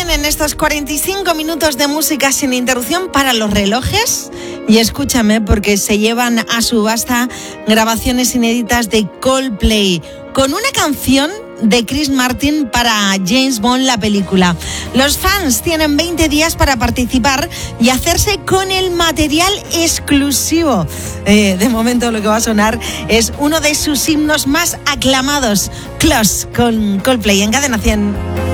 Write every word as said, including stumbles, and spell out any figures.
vienen estos cuarenta y cinco minutos de música sin interrupción para los relojes. Y escúchame, porque se llevan a subasta grabaciones inéditas de Coldplay con una canción de Chris Martin para James Bond, la película. Los fans tienen veinte días para participar y hacerse con el material exclusivo. Eh, de momento lo que va a sonar es uno de sus himnos más aclamados, Close, con Coldplay en Cadena cien.